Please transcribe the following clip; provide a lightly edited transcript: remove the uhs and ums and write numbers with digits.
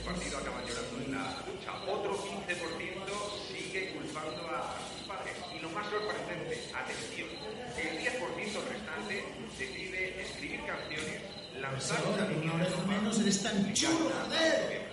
partido acaban llorando en la ducha. Otro 15% sigue culpando a sus padres. Y lo más sorprendente, atención, el 10% restante decide escribir canciones, lanzar una línea de ropa, menos eres tan chulo, joder.